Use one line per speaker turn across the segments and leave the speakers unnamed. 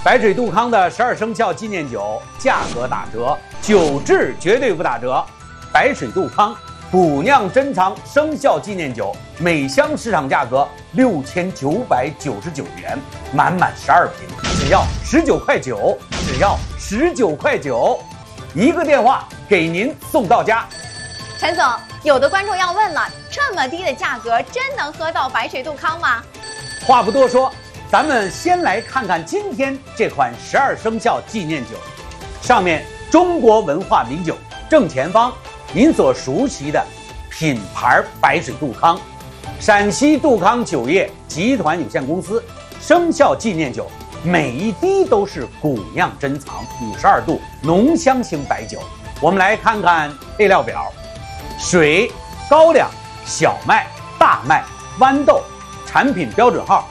白水杜康的12生肖纪念酒价格打折，酒质绝对不打折。白水杜康古酿珍藏生肖纪念酒，每箱市场价格6999元，满满12瓶，只要19块9，只要19块9，一个电话给您送到家。
陈总，有的观众要问了，这么低的价格，真能喝到白水杜康吗？
话不多说，咱们先来看看今天这款12生肖纪念酒，上面中国文化名酒，正前方您所熟悉的品牌白水杜康，陕西杜康酒业集团有限公司生肖纪念酒，每一滴都是古酿珍藏52度浓香型白酒。我们来看看配料表：水、高粱、小麦、大麦、豌豆，产品标准号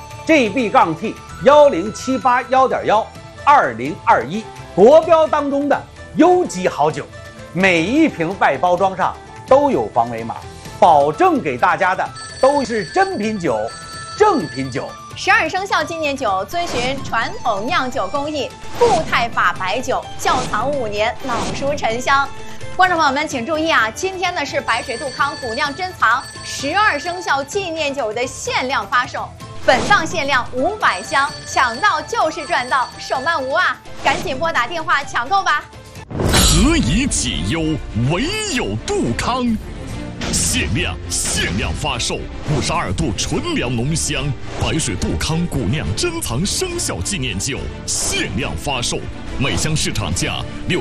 GB-T10781.12021，国标当中的优级好酒。每一瓶外包装上都有防伪码，保证给大家的都是真品酒、正品酒。
12生肖纪念酒遵循传统酿酒工艺，固态法白酒，窖藏5年，老熟陈香。观众朋友们请注意啊，今天呢是白水杜康古酿珍藏12生肖纪念酒的限量发售，本档限量500箱，抢到就是赚到，手慢无啊！赶紧拨打电话抢购吧。
何以解忧，唯有杜康。限量发售52度纯粮浓香白水杜康古酿珍藏生肖纪念酒，限量发售，每箱市场价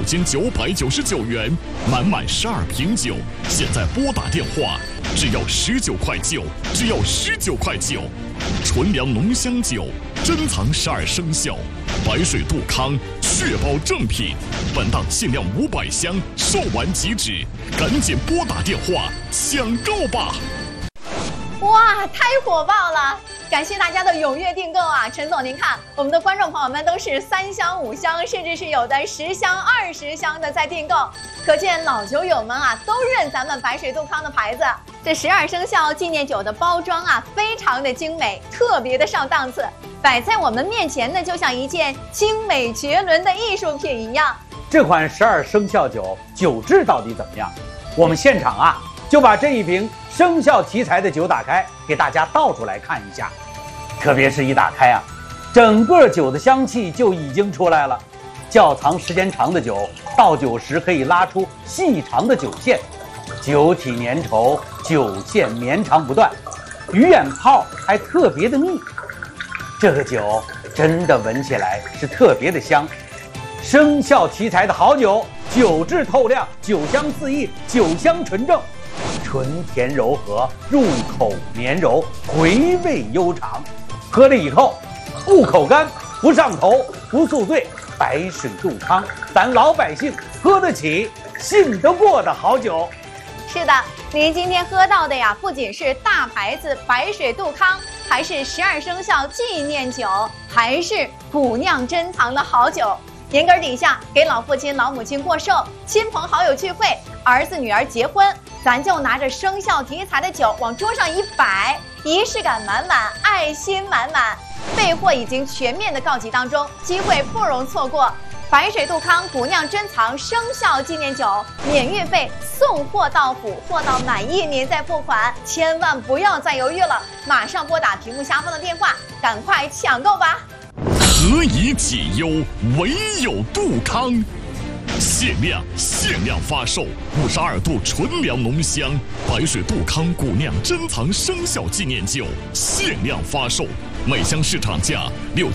6999元，满12瓶酒，现在拨打电话，只要19块9，只要19块9，纯粮浓香酒，珍藏12生肖，白水杜康，确保正品。本档限量500箱，售完即止，赶紧拨打电话抢购吧！
哇，太火爆了！感谢大家的踊跃订购啊！陈总，您看，我们的观众朋友们都是3箱、5箱，甚至是有的10箱、20箱的在订购，可见老酒友们啊都认咱们白水杜康的牌子。这12生肖纪念酒的包装啊，非常的精美，特别的上档次，摆在我们面前呢，就像一件精美绝伦的艺术品一样。
这款12生肖酒酒质到底怎么样？我们现场啊就把这一瓶生肖题材的酒打开，给大家倒出来看一下。特别是一打开啊，整个酒的香气就已经出来了。窖藏时间长的酒，倒酒时可以拉出细长的酒线，酒体粘稠，酒线绵长不断，鱼眼泡还特别的密。这个酒真的闻起来是特别的香。生肖题材的好酒，酒质透亮，酒香四溢，酒香纯正，醇甜柔和，入口绵柔，回味悠长。喝了以后不口干，不上头，不宿醉。白水杜康，咱老百姓喝得起，信得过的好酒。
是的，您今天喝到的呀，不仅是大牌子白水杜康，还是12生肖纪念酒，还是古酿珍藏的好酒。年根底下给老父亲老母亲过寿，亲朋好友聚会，儿子女儿结婚，咱就拿着生肖题材的酒往桌上一摆，仪式感满满，爱心满满。备货已经全面的告急当中，机会不容错过。白水杜康古酿珍藏生肖纪念酒，免运费，送货到府，货到满意您再付款，千万不要再犹豫了，马上拨打屏幕下方的电话，赶快抢购吧！
何以解忧，唯有杜康。限量发售52度纯粮浓香白水杜康古酿珍藏生肖纪念酒，限量发售，每箱市场价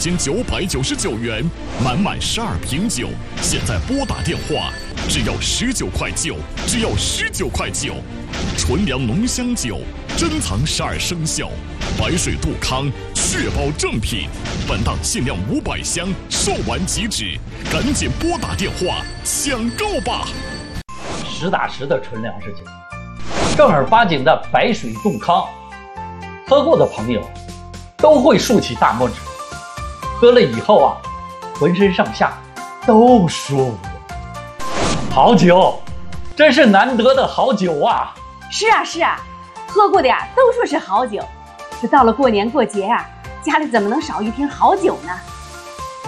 6999元，满12瓶酒，现在拨打电话，只要19块9，只要19块9，纯粮浓香酒，珍藏12生肖，白水杜康，确保正品。本档限量500箱，售完即止，赶紧拨打电话抢购吧！
实打实的纯粮食酒，正儿八经的白水杜康，喝过的朋友都会竖起大拇指，喝了以后啊，浑身上下都舒服。好酒，真是难得的好酒啊！
是啊，喝过的呀都说是好酒，这到了过年过节啊，家里怎么能少一瓶好酒呢？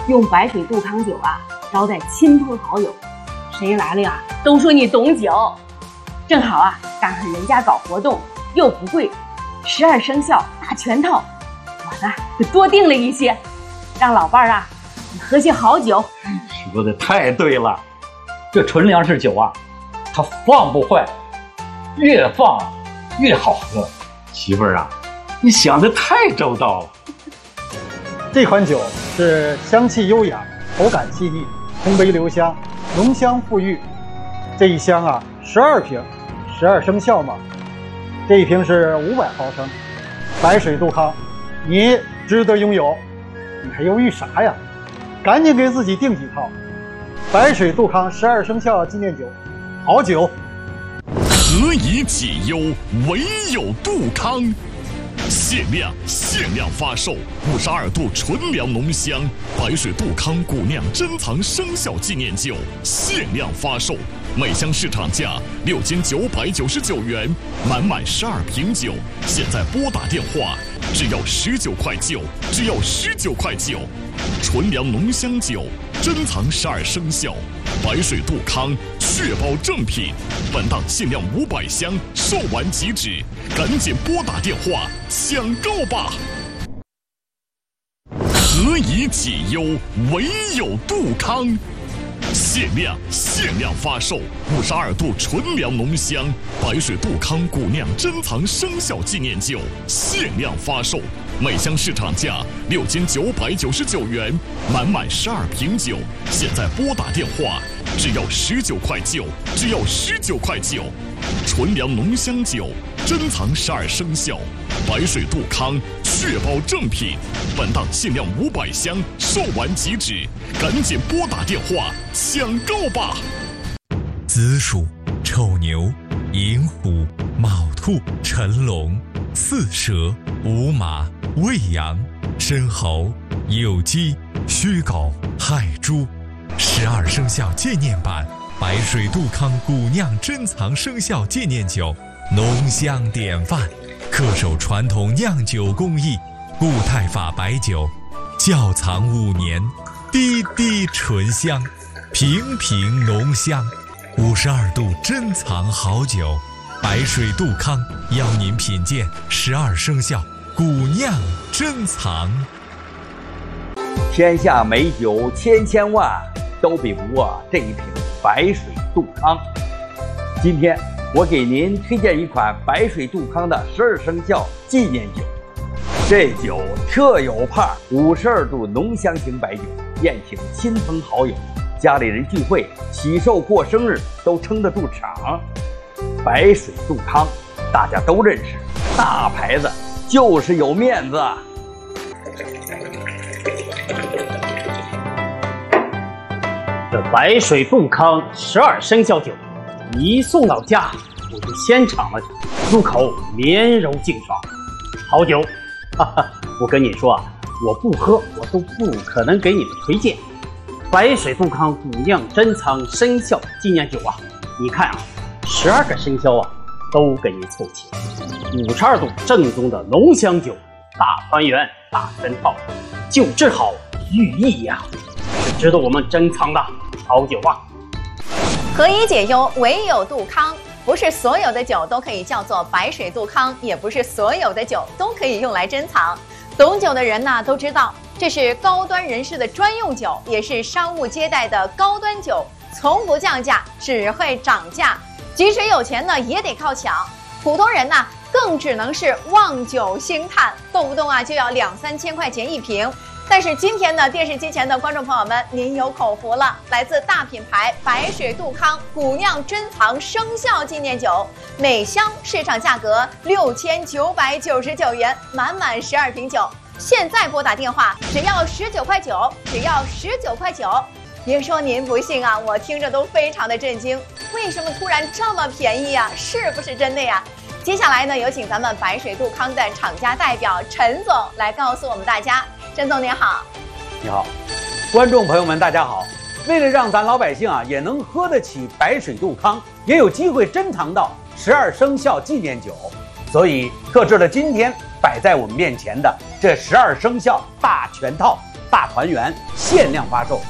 用白水杜康酒啊招待亲朋好友，谁来了呀都说你懂酒。正好啊赶上人家搞活动又不贵，12生肖大全套，我呢就多订了一些，让老伴儿啊你喝些好酒。
说的太对了，这纯粮食酒啊，它放不坏，越放越好喝。媳妇儿啊，你想的太周到了。
这款酒是香气优雅，口感细腻，通杯留香，浓香馥郁。这一箱啊，12瓶，12生肖嘛。这一瓶是500毫升，白水杜康，你值得拥有。你还犹豫啥呀？赶紧给自己订几套。白水杜康12生肖纪念酒，好酒。
何以解忧，唯有杜康。限量发售52度纯粮浓香白水杜康古酿珍藏生肖纪念酒，限量发售，每箱市场价6999元，满12瓶酒，现在拨打电话只要19块9，只要19块9。纯粮浓香酒，珍藏12生肖，白水杜康，确保正品。本档限量500箱，售完即止，赶紧拨打电话抢购吧！何以解忧，唯有杜康。限量发售52度纯粮浓香白水杜康古酿珍藏生肖纪念酒，限量发售，每箱市场价6999元，满12瓶酒，现在拨打电话只要19块9，只要19块9。纯粮浓香酒，珍藏12生肖，白水杜康，确保正品。本档限量500箱，售完即止，赶紧拨打电话抢购吧！
子鼠、丑牛、寅虎、卯兔、辰龙、巳蛇、午马、未羊、申猴、酉鸡、戌狗、亥猪，12生肖纪念版白水杜康古酿珍藏生肖纪念酒，浓香典范，恪守传统酿酒工艺，固态法白酒，窖藏5年，滴滴醇香，瓶瓶浓香，52度珍藏好酒，白水杜康邀您品鉴12生肖古酿珍藏。
天下美酒千万，都比不过这一瓶白水杜康。今天我给您推荐一款白水杜康的12生肖纪念酒。这酒特有派，52度浓香型白酒，宴请亲朋好友，家里人聚会、喜寿、过生日都撑得住场。白水杜康大家都认识，大牌子就是有面子。
这白水杜康12生肖酒，一送到家我就先尝了尝，入口绵柔净爽，好酒。哈哈，我跟你说啊，我不喝我都不可能给你们推荐。白水杜康古酿珍藏生肖纪念酒啊，你看啊，12个生肖啊都给你凑齐，52度正宗的浓香酒，大团圆大全套，酒质好寓意呀，是值得我们珍藏的好酒啊。
何以解忧，唯有杜康。不是所有的酒都可以叫做白水杜康，也不是所有的酒都可以用来珍藏。懂酒的人呢都知道，这是高端人士的专用酒，也是商务接待的高端酒，从不降价，只会涨价。即使有钱呢，也得靠抢。普通人呢，更只能是望酒兴叹，动不动啊就要2-3千块钱一瓶。但是今天呢，电视机前的观众朋友们，您有口福了！来自大品牌白水杜康古酿珍藏生肖纪念酒，每箱市场价格6999元，满12瓶酒。现在拨打电话，只要19块9，只要19块9。别说您不信啊，我听着都非常的震惊，为什么突然这么便宜啊？是不是真的呀？接下来呢，有请咱们白水杜康的厂家代表陈总来告诉我们大家。陈总您好。
你好，观众朋友们大家好。为了让咱老百姓啊也能喝得起白水杜康，也有机会珍藏到12生肖纪念酒，所以特制了今天摆在我们面前的这12生肖大全套， 大团圆，限量发售，